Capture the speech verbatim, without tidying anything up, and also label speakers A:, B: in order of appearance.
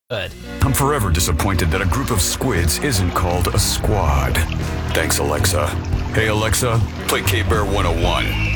A: Good.
B: I'm forever disappointed that a group of squids isn't called a squad. Thanks, Alexa. Hey, Alexa, play K-Bear one oh one.